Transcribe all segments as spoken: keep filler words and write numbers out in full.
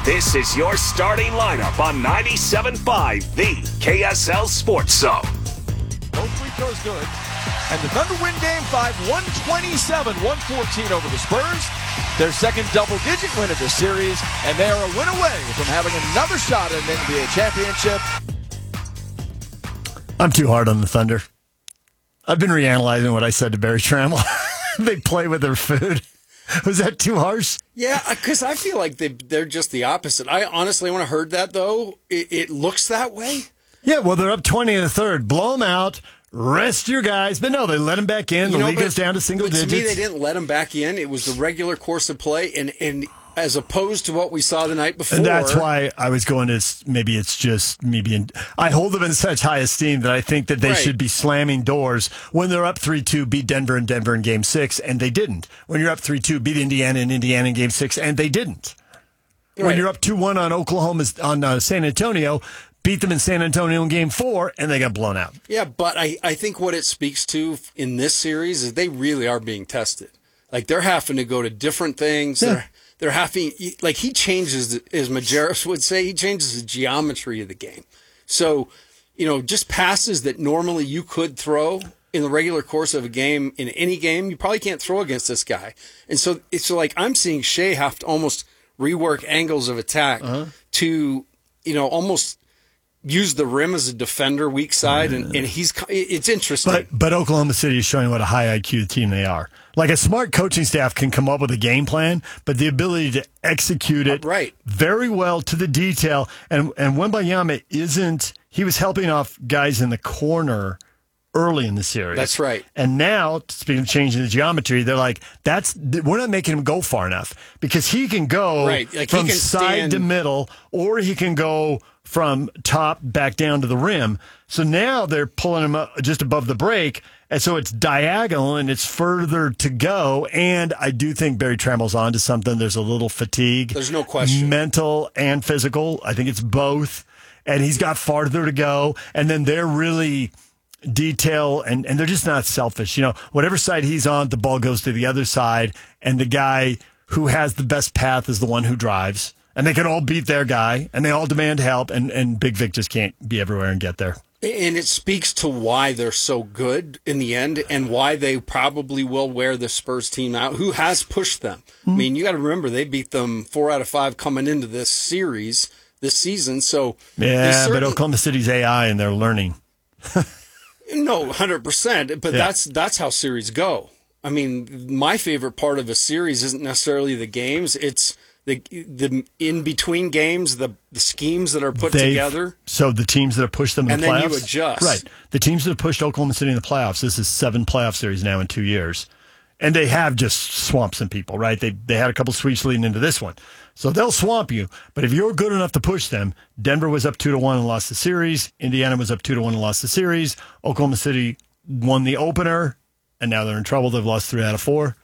This is your starting lineup on ninety-seven point five, the K S L Sports Zone. Both free throws good. And the Thunder win game five, one twenty-seven one fourteen over the Spurs. Their second double-digit win of the series, and they are a win away from having another shot at an N B A championship. I'm too hard on the Thunder. I've been reanalyzing what I said to Barry Trammell. They play with their food. Was that too harsh? Yeah, because I feel like they, they're just the opposite. I honestly, when I heard that, though, it, it looks that way. Yeah, well, they're up twenty in the third. Blow them out. Rest your guys. But no, they let them back in. The you know, league but, goes down to single but digits. To me, they didn't let them back in. It was the regular course of play, and, and as opposed to what we saw the night before. And that's why I was going to, maybe it's just me being, I hold them in such high esteem that I think that they right. should be slamming doors. When they're up three two, beat Denver and Denver in game six, and they didn't. When you're up three two, beat Indiana and Indiana in game six, and they didn't. Right. When you're up two one on Oklahoma, on uh, San Antonio, beat them in San Antonio in game four, and they got blown out. Yeah, but I, I think what it speaks to in this series is they really are being tested. Like, they're having to go to different things. Yeah. They're, they're having, like, he changes, as Majerus would say, he changes the geometry of the game. So, you know, just passes that normally you could throw in the regular course of a game, in any game, you probably can't throw against this guy. And so it's like I'm seeing Shea have to almost rework angles of attack uh-huh. to, you know, almost use the rim as a defender, weak side, and, and he's it's interesting. But, but Oklahoma City is showing what a high I Q team they are. Like, a smart coaching staff can come up with a game plan, but the ability to execute it right. very well to the detail. And and Wembanyama isn't, he was helping off guys in the corner early in the series. That's right. And now, speaking of changing the geometry, they're like, that's we're not making him go far enough, because he can go right. like from he can side stand... to middle, or he can go from top back down to the rim. So now they're pulling him up just above the break, and so it's diagonal and it's further to go. And I do think Barry Trammell's onto something. There's a little fatigue. There's no question. Mental and physical. I think it's both. And he's got farther to go. And then they're really detail, and, and they're just not selfish. You know, whatever side he's on, the ball goes to the other side, and the guy who has the best path is the one who drives. And they can all beat their guy, and they all demand help, and, and Big Vic just can't be everywhere and get there. And it speaks to why they're so good in the end, and why they probably will wear the Spurs team out, who has pushed them. Mm-hmm. I mean, you got to remember, they beat them four out of five coming into this series, this season. So yeah, certain... but Oklahoma City's A I, and they're learning. No, one hundred percent. But yeah. that's that's how series go. I mean, my favorite part of a series isn't necessarily the games. It's the the in between games, the, the schemes that are put They've, together. So the teams that have pushed them in and the playoffs. And then you adjust. Right. The teams that have pushed Oklahoma City in the playoffs, this is seven playoff series now in two years. And they have just swamped some people, right? They they had a couple sweeps leading into this one. So they'll swamp you. But if you're good enough to push them, Denver was up two to one and lost the series. Indiana was up two to one and lost the series. Oklahoma City won the opener, and now they're in trouble. They've lost three out of four.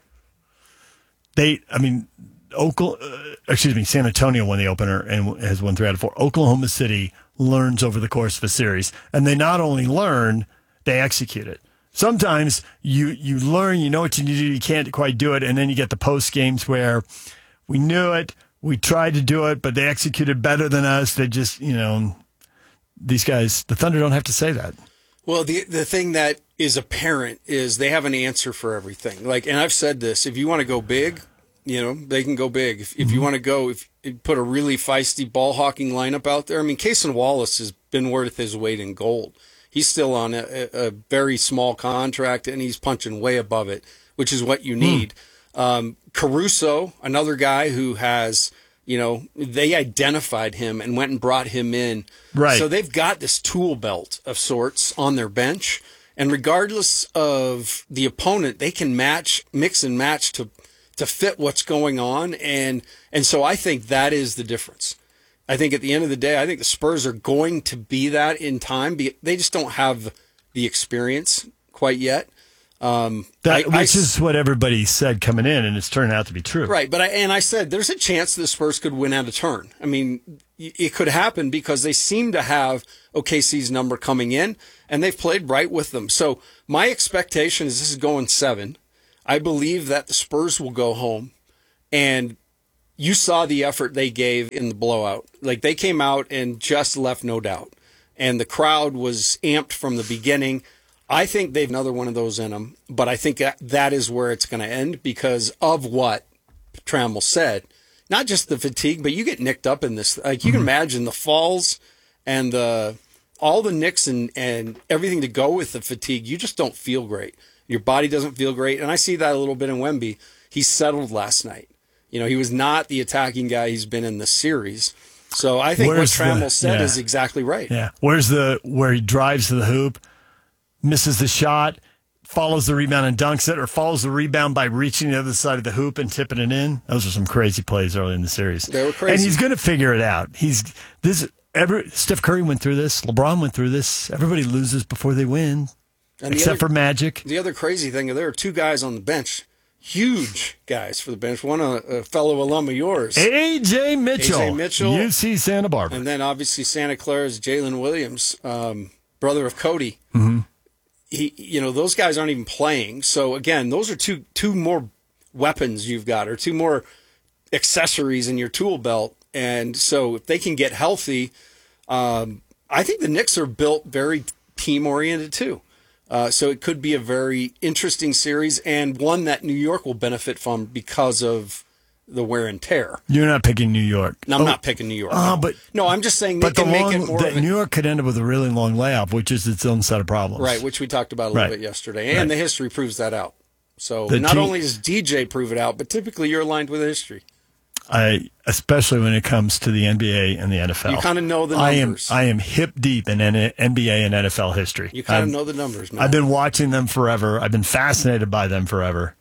They, I mean, Oklahoma, uh, excuse me, San Antonio won the opener and has won three out of four. Oklahoma City learns over the course of a series, and they not only learn, they execute it. Sometimes you you learn, you know what you need to do, you can't quite do it, and then you get the post games where we knew it, we tried to do it, but they executed better than us. They just, you know, these guys, the Thunder don't have to say that. Well, the the thing that is apparent is they have an answer for everything. Like, and I've said this, if you want to go big, you know, they can go big. If, if mm-hmm. you want to go, if you put a really feisty ball hawking lineup out there, I mean, Cason Wallace has been worth his weight in gold. He's still on a, a very small contract, and he's punching way above it, which is what you need. Mm. Um, Caruso, another guy who has, you know, they identified him and went and brought him in. Right. So they've got this tool belt of sorts on their bench, and regardless of the opponent, they can match, mix and match to to fit what's going on, and and so I think that is the difference. I think at the end of the day, I think the Spurs are going to be that in time. They just don't have the experience quite yet. Um, that, I, which I, is what everybody said coming in, and it's turned out to be true. Right, but I, and I said there's a chance the Spurs could win out of turn. I mean, it could happen because they seem to have O K C's number coming in, and they've played right with them. So my expectation is this is going seven. I believe that the Spurs will go home, and you saw the effort they gave in the blowout. Like, they came out and just left no doubt. And the crowd was amped from the beginning. I think they've another one of those in them, but I think that, that is where it's going to end because of what Trammell said. Not just the fatigue, but you get nicked up in this. Like, you can imagine the falls and the all the nicks and, and everything to go with the fatigue. You just don't feel great. Your body doesn't feel great. And I see that a little bit in Wemby. He settled last night. You know, he was not the attacking guy he's been in the series. So I think Where's what Trammell the- said yeah. is exactly right. Yeah. Where's the where he drives to the hoop, misses the shot, follows the rebound and dunks it, or follows the rebound by reaching the other side of the hoop and tipping it in? Those are some crazy plays early in the series. They were crazy. And he's going to figure it out. He's this. Every, Steph Curry went through this. LeBron went through this. Everybody loses before they win, And the except other- for Magic. The other crazy thing, there are two guys on the bench, huge guys for the bench. One a, a fellow alum of yours, A J Mitchell, A J Mitchell. U C Santa Barbara. and then obviously Santa Clara's Jalen Williams, um, brother of Cody. Mm-hmm. He, you know, those guys aren't even playing. So again, those are two two more weapons you've got, or two more accessories in your tool belt. And so if they can get healthy, um, I think the Knicks are built very team oriented too. Uh, so it could be a very interesting series and one that New York will benefit from because of the wear and tear. You're not picking New York. And I'm Oh, not picking New York. Oh, no. but no, I'm just saying they but the can make long, it more the, of a, New York could end up with a really long layoff, which is its own set of problems. right, which we talked about a little Right. bit yesterday, and Right. the history proves that out. So The not team- only does D J prove it out, but typically you're aligned with history. I, especially when it comes to the N B A and the N F L. You kind of know the I am numbers. I am hip deep in N- NBA and N F L history. You kind of I'm- know the numbers, man. I've been watching them forever. I've been fascinated by them forever.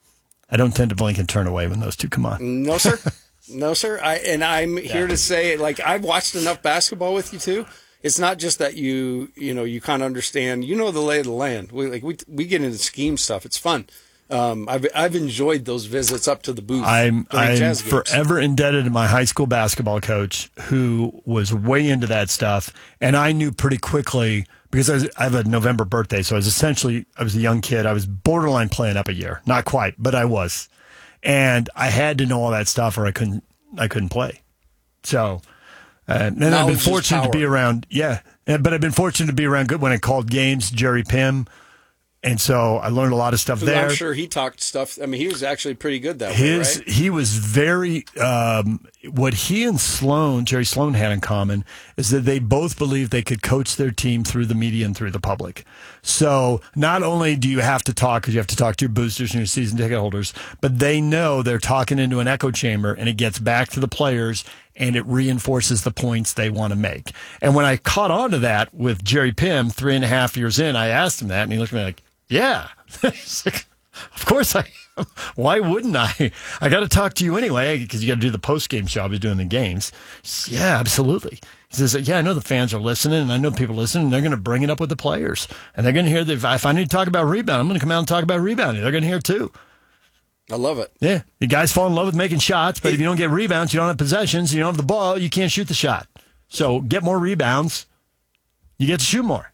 I don't tend to blink and turn away when those two come on. No, sir. No, sir. I and I'm here to say, like, I've watched enough basketball with you too. It's not just that you, you know, you kind of understand. You know the lay of the land. We like we we get into scheme stuff. It's fun. Um, I've I've enjoyed those visits up to the booth. I'm during I'm Jazz games. forever indebted to my high school basketball coach who was way into that stuff, and I knew pretty quickly because I, was, I have a November birthday, so I was essentially I was a young kid. I was borderline playing up a year, not quite, but I was, and I had to know all that stuff, or I couldn't I couldn't play. So, uh, and then I've been Knowledge is fortunate to be power. around, yeah, and- but I've been fortunate to be around good when I called games, Jerry Pym. And so I learned a lot of stuff Who there. I'm sure he talked stuff. I mean, he was actually pretty good that His way, right? he was very um, what he and Sloan, Jerry Sloan, had in common is that they both believed they could coach their team through the media and through the public. So not only do you have to talk because you have to talk to your boosters and your season ticket holders, but they know they're talking into an echo chamber and it gets back to the players and it reinforces the points they want to make. And when I caught on to that with Jerry Pym three and a half years in, I asked him that and he looked at me like, yeah. He's like, of course I am. Why wouldn't I? I got to talk to you anyway because you got to do the post-game show. I was doing the games. Says, yeah, absolutely. He says, yeah, I know the fans are listening and I know people listening and they're going to bring it up with the players. And they're going to hear that if I need to talk about rebound, I'm going to come out and talk about rebounding. They're going to hear it too. I love it. Yeah. You guys fall in love with making shots, but if you don't get rebounds, you don't have possessions, you don't have the ball, you can't shoot the shot. So get more rebounds. You get to shoot more.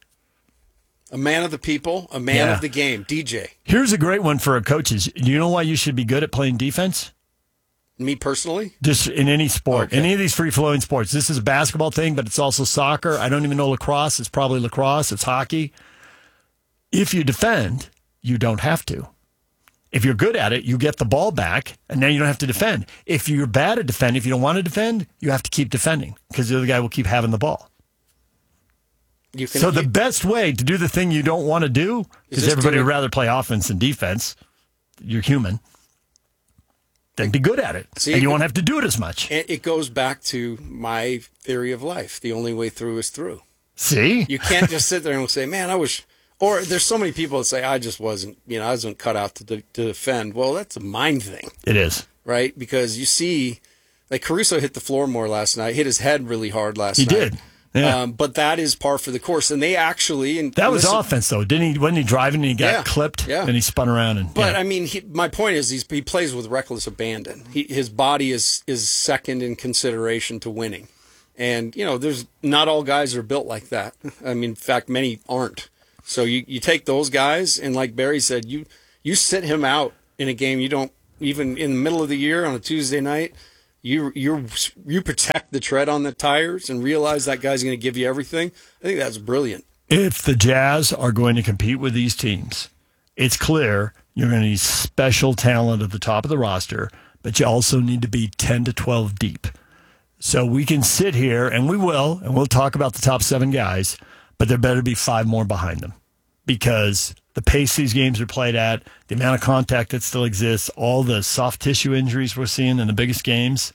A man of the people, a man Yeah. of the game, D J. Here's a great one for coaches. Do you know why you should be good at playing defense? Me personally, Just in any sport, Okay. any of these free-flowing sports. This is a basketball thing, but it's also soccer. I don't even know lacrosse. It's probably lacrosse. It's hockey. If you defend, you don't have to. If you're good at it, you get the ball back, and then you don't have to defend. If you're bad at defending, if you don't want to defend, you have to keep defending because the other guy will keep having the ball. you can. So the you- best way to do the thing you don't want to do, Is because just everybody do it- would rather play offense than defense. You're human. Then be good at it, See, and you it- won't have to do it as much. it it goes back to my theory of life. The only way through is through. See? You can't just sit there and say, "Man, I wish." Or there's so many people that say, "I just wasn't, you know, I wasn't cut out to, de- to defend." Well, that's a mind thing, It is. right? Because you see, like Caruso hit the floor more last night, hit his head really hard last He night. did. Yeah. Um, but that is par for the course, and they actually and That was listen- offense, though. Didn't he? Wasn't he driving and he got Yeah, clipped? yeah. And he spun around and. But yeah. I mean, he, my point is, he's, he plays with reckless abandon. He, his body is is second in consideration to winning, and you know, there's not all guys are built like that. I mean, in fact, many aren't. So you, you take those guys, and like Barry said, you you sit him out in a game. You don't even in the middle of the year on a Tuesday night. you you you protect the tread on the tires and realize that guy's going to give you everything. I think that's brilliant. If the Jazz are going to compete with these teams, it's clear you're going to need special talent at the top of the roster, but you also need to be ten to twelve deep. So we can sit here, and we will, and we'll talk about the top seven guys, but there better be five more behind them because the pace these games are played at, the amount of contact that still exists, all the soft tissue injuries we're seeing in the biggest games,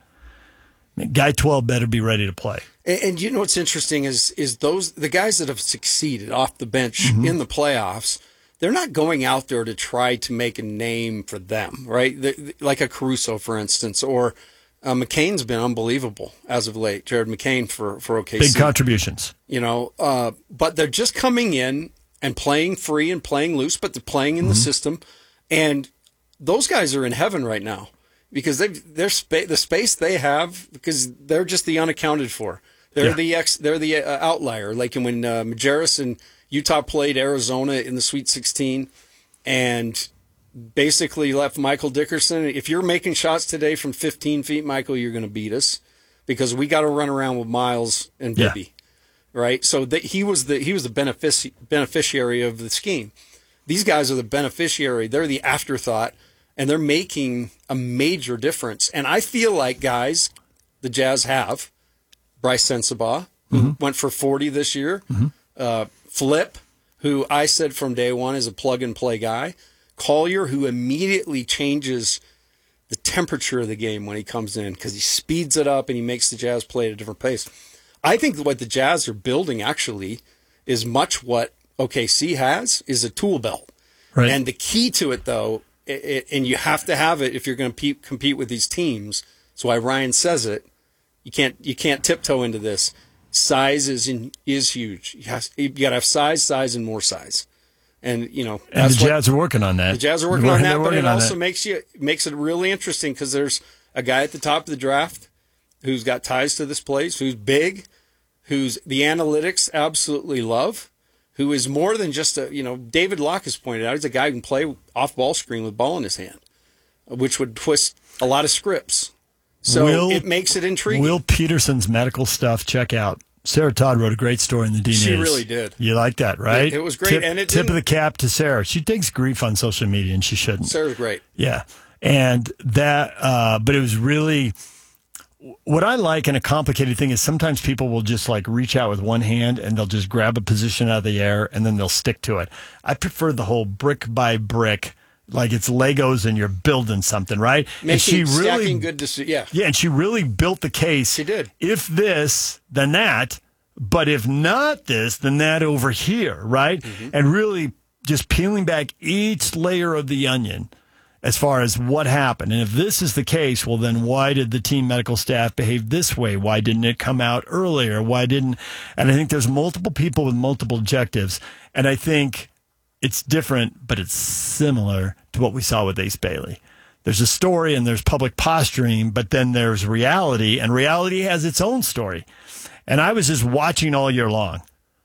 guy twelve better be ready to play. And, and you know what's interesting is is those the guys that have succeeded off the bench mm-hmm. in the playoffs, they're not going out there to try to make a name for them, right? The, like a Caruso, for instance, or uh, McCain's been unbelievable as of late. Jared McCain for, for O K C. Big contributions. You know, uh, but they're just coming in and playing free and playing loose, but they're playing in mm-hmm. the system. And those guys are in heaven right now because they they're spa- the space they have because they're just the unaccounted for. They're yeah. the ex, they're the uh, outlier. Like when uh, Majerus and Utah played Arizona in the Sweet sixteen and basically left Michael Dickerson. If you're making shots today from fifteen feet, Michael, you're going to beat us because we got to run around with Miles and Bibby, yeah. right? So that he was the he was the benefic- beneficiary of the scheme. These guys are the beneficiary. They're the afterthought, and they're making a major difference. And I feel like, guys, the Jazz have Bryce Sensabaugh, who mm-hmm. went for forty this year. Mm-hmm. Uh, Flip, who I said from day one is a plug-and-play guy. Collier, who immediately changes the temperature of the game when he comes in because he speeds it up and he makes the Jazz play at a different pace. I think what the Jazz are building actually is much what O K C has, is a tool belt. Right. And the key to it, though, it, it, and you have to have it if you're going to pe- compete with these teams, that's why Ryan says it, you can't you can't tiptoe into this. Size is in, is huge. You, have, you got to have size, size, and more size. And you know, and that's the Jazz what, are working on that. The Jazz are working they're, on that, but it also that. makes you makes it really interesting because there's a guy at the top of the draft who's got ties to this place, who's big, who's the analytics absolutely love, who is more than just a you know. David Locke has pointed out he's a guy who can play off ball screen with ball in his hand, which would twist a lot of scripts. So Will, it makes it intriguing. Will Peterson's medical stuff, check out. Sarah Todd wrote a great story in the D News. She really did. You like that, right? It, it was great. Tip, and it tip of the cap to Sarah. She takes grief on social media, and she shouldn't. Sarah's great. Yeah. And that, uh, but it was really, what I like in a complicated thing is sometimes people will just like reach out with one hand and they'll just grab a position out of the air and then they'll stick to it. I prefer the whole brick by brick. Like it's Legos and you're building something, right? Making, and she really, stacking good deci- yeah. Yeah, and she really built the case. She did. If this, then that, but if not this, then that over here, right? Mm-hmm. And really just peeling back each layer of the onion as far as what happened. And if this is the case, well, then why did the team medical staff behave this way? Why didn't it come out earlier? Why didn't, and I think there's multiple people with multiple objectives. And I think it's different, but it's similar to what we saw with Ace Bailey. There's a story and there's public posturing, but then there's reality, and reality has its own story. And I was just watching all year long.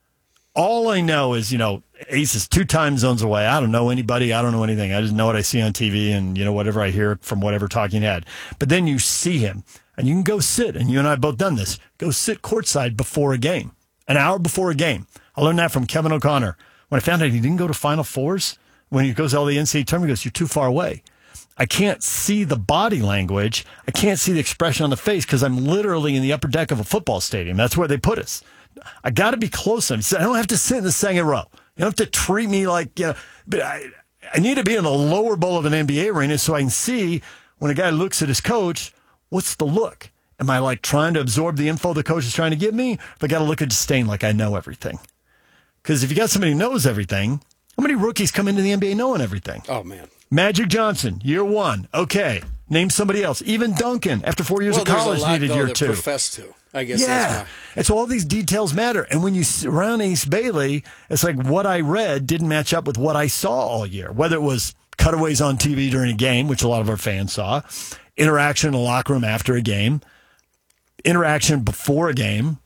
All I know is, you know, Ace is two time zones away. I don't know anybody. I don't know anything. I just know what I see on T V and, you know, whatever I hear from whatever talking head. But then you see him, and you can go sit, and you and I have both done this, go sit courtside before a game, an hour before a game. I learned that from Kevin O'Connor. When I found out he didn't go to Final Fours, when he goes to all the N C double A tournament, he goes, you're too far away. I can't see the body language. I can't see the expression on the face because I'm literally in the upper deck of a football stadium. That's where they put us. I got to be close to him. I don't have to sit in the second row. You don't have to treat me like, you know, but I, I need to be in the lower bowl of an N B A arena so I can see when a guy looks at his coach, what's the look? Am I like trying to absorb the info the coach is trying to give me? If I got to look at Disdain like I know everything. Because if you got somebody who knows everything, how many rookies come into the N B A knowing everything? Oh, man. Magic Johnson, year one. Okay. Name somebody else. Even Duncan, after four years well, of college, there's a lot, needed though, year that two. Profess to. I guess yeah. that's my... And so all these details matter. And when you surround Ace Bailey, it's like what I read didn't match up with what I saw all year. Whether it was cutaways on T V during a game, which a lot of our fans saw, interaction in the locker room after a game, interaction before a game.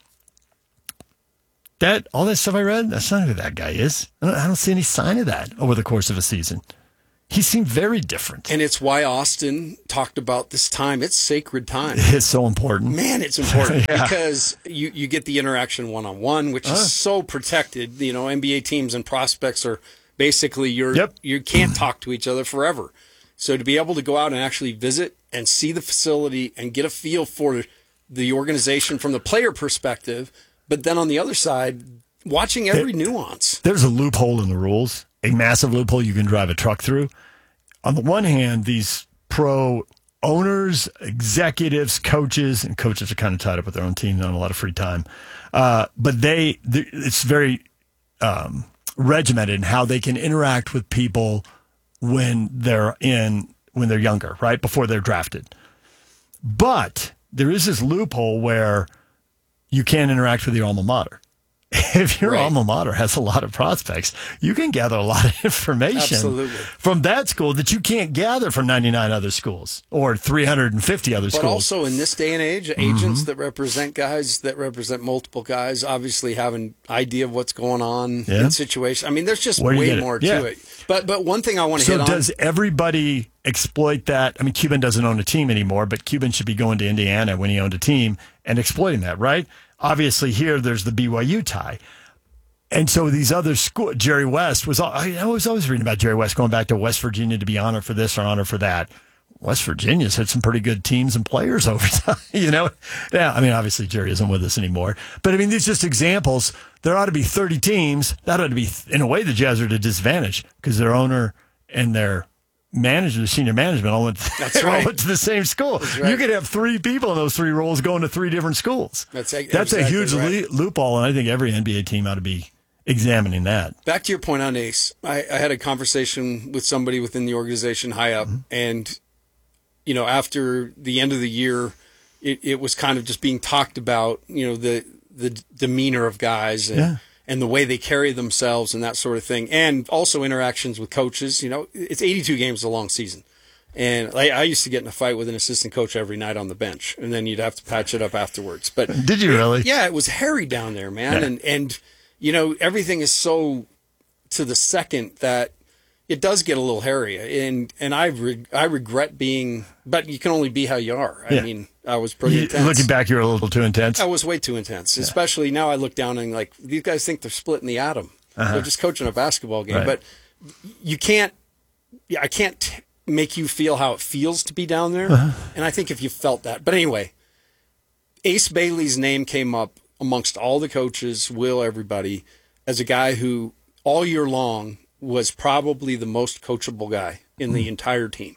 That all that stuff I read, that's not who that guy is. I don't, I don't see any sign of that over the course of a season. He seemed very different. And it's why Austin talked about this time. It's sacred time. It's so important. Man, it's important Yeah. because you, you get the interaction one-on-one, which is Uh. so protected. You know, N B A teams and prospects are basically, you're, Yep. you can't talk to each other forever. So to be able to go out and actually visit and see the facility and get a feel for the organization from the player perspective, but then on the other side, watching every nuance. There's a loophole in the rules, a massive loophole you can drive a truck through. On the one hand, these pro owners, executives, coaches, and coaches are kind of tied up with their own team, not a lot of free time. Uh, but they, they, it's very um, regimented in how they can interact with people when they're in, when they're younger, right? Before they're drafted. But there is this loophole where you can't interact with your alma mater. If your Right. alma mater has a lot of prospects, you can gather a lot of information Absolutely. from that school that you can't gather from ninety-nine other schools or three hundred fifty other But schools. also in this day and age, Mm-hmm. agents that represent guys that represent multiple guys obviously have an idea of what's going on Yeah. in situation. I mean, there's just Where do you way get it? more Yeah. to it. But but one thing I want to So hit on. does everybody exploit that? I mean, Cuban doesn't own a team anymore, but Cuban should be going to Indiana when he owned a team and exploiting that, right? Obviously, here there's the B Y U tie. And so these other schools, Jerry West was, I I was always reading about Jerry West going back to West Virginia to be honored for this or honored for that. West Virginia's had some pretty good teams and players over time, you know? Yeah, I mean, obviously Jerry isn't with us anymore. But I mean, these are just examples. There ought to be thirty teams. That ought to be, in a way, the Jazz are at a disadvantage because their owner and their manager, the senior management, all went, That's all right. went to the same school. right. You could have three people in those three roles going to three different schools. That's That's exactly a huge right. le- loophole, and I think every N B A team ought to be examining that. Back to your point on Ace, I, I had a conversation with somebody within the organization high up, Mm-hmm. and you know, after the end of the year, it, it was kind of just being talked about, you know, the the demeanor of guys and Yeah. and the way they carry themselves and that sort of thing, and also interactions with coaches. You know, it's eighty-two games a long season. And I, I used to get in a fight with an assistant coach every night on the bench, and then you'd have to patch it up afterwards. But Did you really? yeah, it was hairy down there, man. Yeah. And, and, you know, everything is so to the second that it does get a little hairy. And, and I, re- I regret being, but you can only be how you are. I Yeah. mean, I was pretty You- intense. looking back, you're a little too intense. I was way too intense, especially now I look down and like, these guys think they're splitting the atom. They're just coaching a basketball game. Right. But you can't, yeah, I can't t- make you feel how it feels to be down there. And I think if you felt that, but anyway, Ace Bailey's name came up amongst all the coaches, Will, everybody, as a guy who all year long was probably the most coachable guy in the entire team.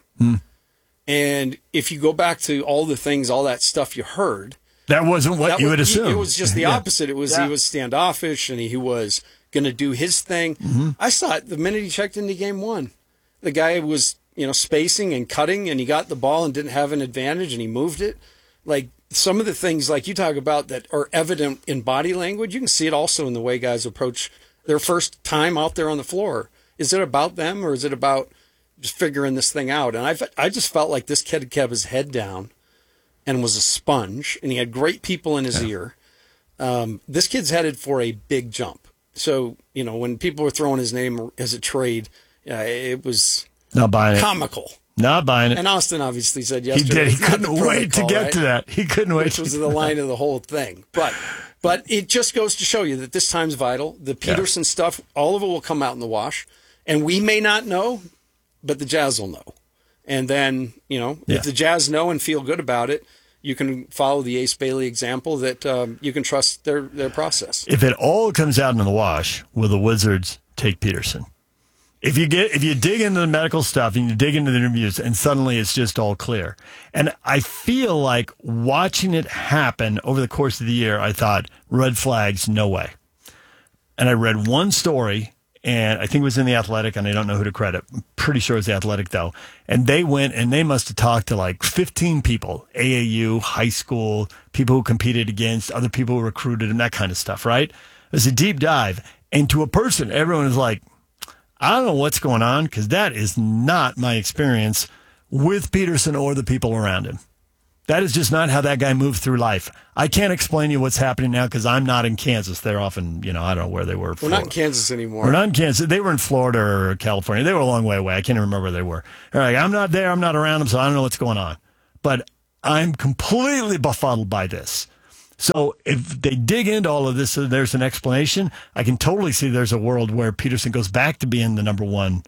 And if you go back to all the things, all that stuff you heard, That wasn't what that you was- would assume. It was just the Yeah. opposite. It was Yeah. he was standoffish and he was going to do his thing. Mm-hmm. I saw it the minute he checked into game one. The guy was, you know, spacing and cutting, and he got the ball and didn't have an advantage, and he moved it. Like some of the things, like you talk about, that are evident in body language, you can see it also in the way guys approach their first time out there on the floor. Is it about them, or is it about just figuring this thing out? And I, I just felt like this kid had kept his head down and was a sponge, and he had great people in his ear. Um, this kid's headed for a big jump. So, you know, when people were throwing his name as a trade, uh, it was Not buying it. comical. Not buying it. And Austin obviously said He yesterday. did. He it's not couldn't the wait to protocol, get right? to that. He couldn't wait. Which to was get the to line of the whole thing. But but it just goes to show you that this time's vital. The Peterson stuff, all of it will come out in the wash. And we may not know, but the Jazz will know. And then, you know, Yeah. if the Jazz know and feel good about it, you can follow the Ace Bailey example that um, you can trust their, their process. If it all comes out in the wash, will the Wizards take Peterson? If you get if you dig into the medical stuff and you dig into the interviews, and suddenly it's just all clear. And I feel like watching it happen over the course of the year, I thought, red flags, no way. And I read one story, and I think it was in The Athletic, and I don't know who to credit. I'm pretty sure it was The Athletic, though. And they went and they must have talked to like fifteen people, A A U, high school, people who competed against, other people who recruited them, that kind of stuff, right? It was a deep dive. And to a person, everyone was like, I don't know what's going on, because that is not my experience with Peterson or the people around him. That is just not how that guy moved through life. I can't explain to you what's happening now because I'm not in Kansas. They're often, you know, I don't know where they were. We're Florida. not in Kansas anymore. We're not in Kansas. They were in Florida or California. They were a long way away. I can't even remember where they were. All right, I'm not there. I'm not around them, so I don't know what's going on. But I'm completely befuddled by this. So if they dig into all of this, uh, there's an explanation. I can totally see there's a world where Peterson goes back to being the number one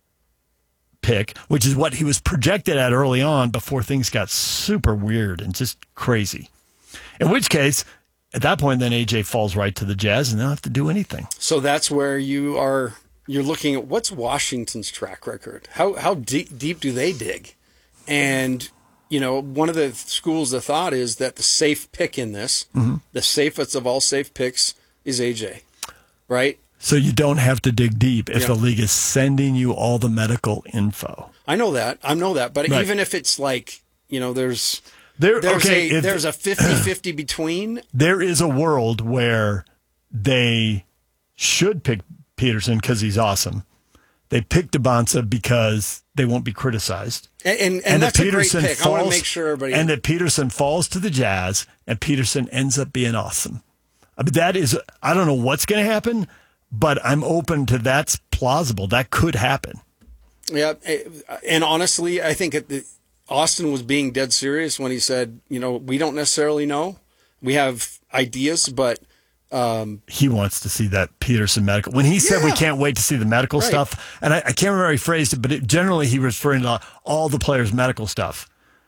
pick, which is what he was projected at early on before things got super weird and just crazy. In which case, at that point, then A J falls right to the Jazz and they don't have to do anything. So that's where you are, you're looking at what's Washington's track record? How how deep, deep do they dig? And, you know, one of the schools of thought is that the safe pick in this, mm-hmm. the safest of all safe picks is A J, right? So you don't have to dig deep if yeah. the league is sending you all the medical info. I know that. I know that. But right. even if it's like, you know, there's there, there's okay, a if, there's a fifty-fifty between. There is a world where they should pick Peterson because he's awesome. They pick DeBonsa because they won't be criticized. And, and, and, and that's that a great Peterson pick. Falls, I want to make sure everybody... And that Peterson falls to the Jazz and Peterson ends up being awesome. I mean, that is, I don't know what's going to happen, but I'm open to that's plausible. That could happen. Yeah, and honestly, I think it, Austin was being dead serious when he said, you know, we don't necessarily know. We have ideas, but... Um, he wants to see that Peterson medical. When he said yeah. we can't wait to see the medical right. stuff, and I, I can't remember how he phrased it, but it, generally he was referring to all the players' medical stuff.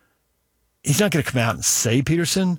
He's not going to come out and say Peterson,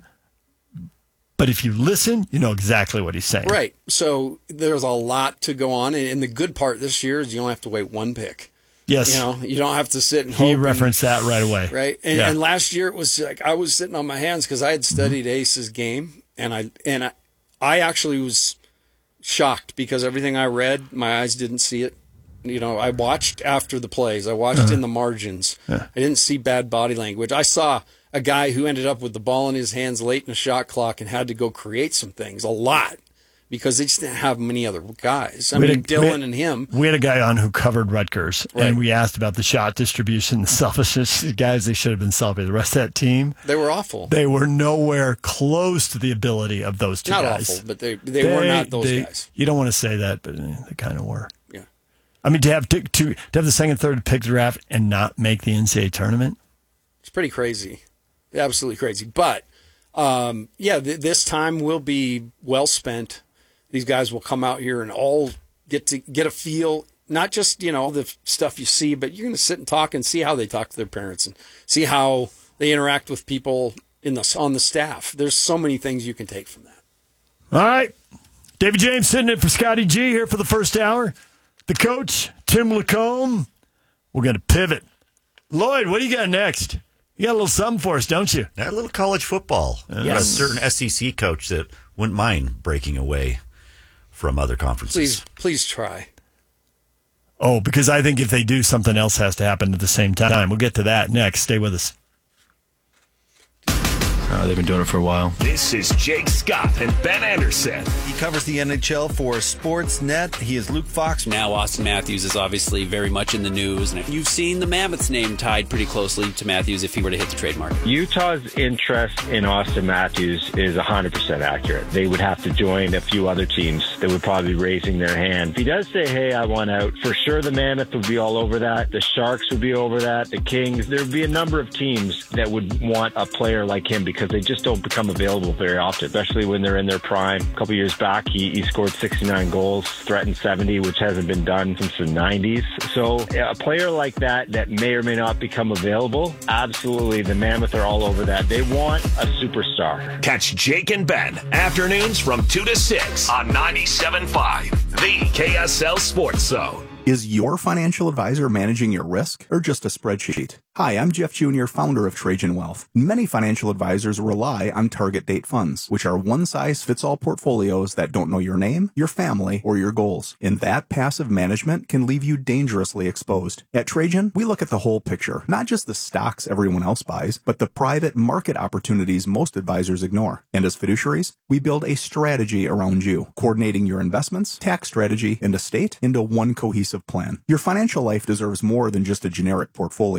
but if you listen, you know exactly what he's saying. Right. So there's a lot to go on, and the good part this year is you don't have to wait one pick. Yes. You know, you don't have to sit and hope. He referenced and, that right away. Right. And, yeah. and last year it was like I was sitting on my hands because I had studied mm-hmm. Ace's game, and I and I. I actually was shocked because everything I read, my eyes didn't see it. You know, I watched after the plays. I watched uh-huh. in the margins. Yeah. I didn't see bad body language. I saw a guy who ended up with the ball in his hands late in the shot clock and had to go create some things, a lot, because they just didn't have many other guys. I we mean, a, Dylan had, and him. We had a guy on who covered Rutgers, right. and we asked about the shot distribution, the selfishness. The guys, they should have been selfish. The rest of that team, they were awful. They were nowhere close to the ability of those two not guys. Not awful, but they, they, they were not those they, guys. You don't want to say that, but they kind of were. Yeah. I mean, to have, to, to, to have the second, third pick draft and not make the N C double A tournament? It's pretty crazy. Absolutely crazy. But, um, yeah, th- this time will be well spent. These guys will come out here and all get to get a feel, not just, you know, the stuff you see, but you're going to sit and talk and see how they talk to their parents and see how they interact with people in the on the staff. There's so many things you can take from that. All right. David James sitting in for Scotty G here for the first hour. The coach, Tim Lacombe. We're going to pivot. Lloyd, what do you got next? You got a little something for us, don't you? A little college football. Uh, yes. A certain S E C coach that wouldn't mind breaking away from other conferences. Please, please try. Oh, because I think if they do, something else has to happen at the same time. We'll get to that next. Stay with us. Uh, they've been doing it for a while. This is Jake Scott and Ben Anderson. He covers the N H L for Sportsnet. He is Luke Fox. Now Austin Matthews is obviously very much in the news. And you've seen the Mammoth's name tied pretty closely to Matthews if he were to hit the trademark. Utah's interest in Austin Matthews is one hundred percent accurate. They would have to join a few other teams that would probably be raising their hand. If he does say, hey, I want out, for sure the Mammoth would be all over that. The Sharks would be over that. The Kings. There would be a number of teams that would want a player like him because they just don't become available very often, especially when they're in their prime. A couple years back, he, he scored sixty-nine goals, threatened seventy, which hasn't been done since the nineties. So a player like that that may or may not become available, absolutely, the Mammoth are all over that. They want a superstar. Catch Jake and Ben afternoons from two to six on ninety-seven point five, the K S L Sports Zone. Is your financial advisor managing your risk or just a spreadsheet? Hi, I'm Jeff Junior, founder of Trajan Wealth. Many financial advisors rely on target date funds, which are one-size-fits-all portfolios that don't know your name, your family, or your goals. And that passive management can leave you dangerously exposed. At Trajan, we look at the whole picture, not just the stocks everyone else buys, but the private market opportunities most advisors ignore. And as fiduciaries, we build a strategy around you, coordinating your investments, tax strategy, and estate into one cohesive plan. Your financial life deserves more than just a generic portfolio. Real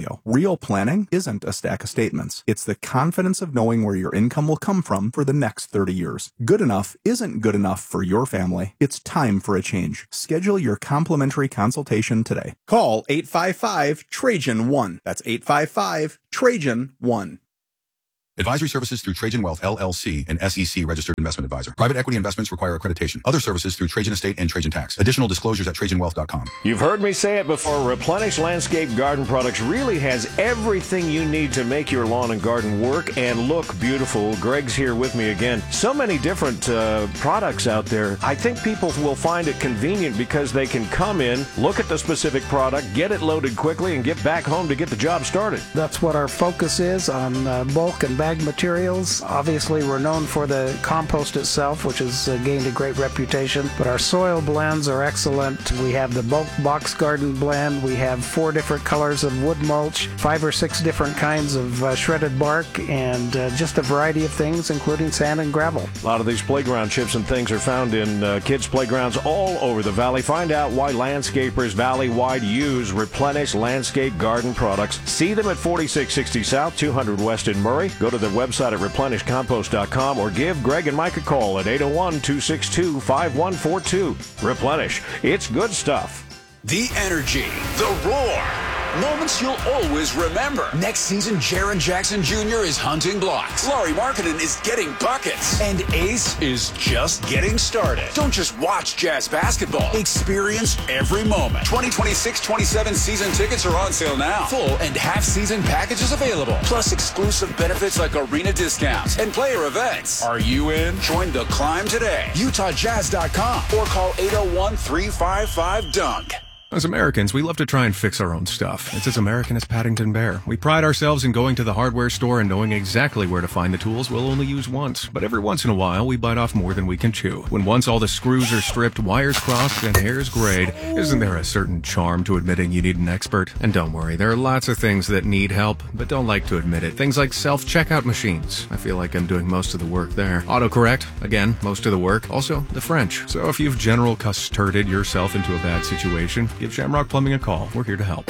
Real planning isn't a stack of statements. It's the confidence of knowing where your income will come from for the next thirty years. Good enough isn't good enough for your family. It's time for a change. Schedule your complimentary consultation today. Call eight five five Trajan one. That's eight five five Trajan one. Advisory services through Trajan Wealth, L L C, an S E C registered investment advisor. Private equity investments require accreditation. Other services through Trajan Estate and Trajan Tax. Additional disclosures at trajan wealth dot com. You've heard me say it before. Replenish Landscape Garden Products really has everything you need to make your lawn and garden work and look beautiful. Greg's here with me again. So many different uh, products out there. I think people will find it convenient because they can come in, look at the specific product, get it loaded quickly, and get back home to get the job started. That's what our focus is on uh, bulk and bag materials. Obviously, we're known for the compost itself, which has uh, gained a great reputation, but our soil blends are excellent. We have the bulk box garden blend. We have four different colors of wood mulch, five or six different kinds of uh, shredded bark, and uh, just a variety of things, including sand and gravel. A lot of these playground chips and things are found in uh, kids' playgrounds all over the valley. Find out why landscapers valley-wide use Replenish Landscape Garden Products. See them at forty-six sixty South, two hundred West in Murray. Go to their website at replenish compost dot com or give Greg and Mike a call at eight oh one, two six two, five one four two. Replenish. It's good stuff. The energy, the roar, moments you'll always remember. Next season, Jaren Jackson Junior is hunting blocks. Laurie Markkinen is getting buckets. And Ace is just getting started. Don't just watch Jazz basketball. Experience every moment. twenty twenty-six twenty-seven season tickets are on sale now. Full and half-season packages available. Plus exclusive benefits like arena discounts and player events. Are you in? Join the climb today. Utah Jazz dot com or call eight oh one, three five five, dunk. As Americans, we love to try and fix our own stuff. It's as American as Paddington Bear. We pride ourselves in going to the hardware store and knowing exactly where to find the tools we'll only use once. But every once in a while, we bite off more than we can chew. When once all the screws are stripped, wires crossed, and hairs grayed, isn't there a certain charm to admitting you need an expert? And don't worry, there are lots of things that need help, but don't like to admit it. Things like self-checkout machines. I feel like I'm doing most of the work there. Autocorrect, again, most of the work. Also, the French. So if you've general custarded yourself into a bad situation, give Shamrock Plumbing a call. We're here to help.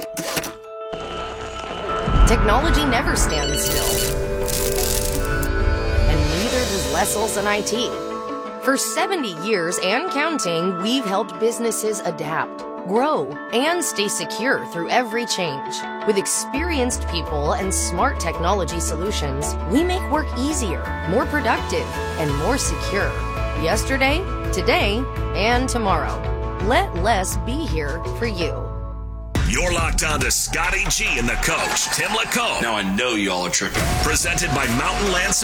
Technology never stands still. And neither does Les Olson I T. For seventy years and counting, we've helped businesses adapt, grow, and stay secure through every change. With experienced people and smart technology solutions, we make work easier, more productive, and more secure. Yesterday, today, and tomorrow. Let Les be here for you. You're locked on to Scotty G and the coach, Tim LaComb. Now I know y'all are tripping. Presented by Mountain Land